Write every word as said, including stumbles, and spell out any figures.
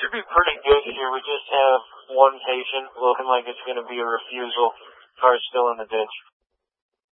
should be pretty good here. We just have one patient looking like it's going to be a refusal. Car's still in the ditch.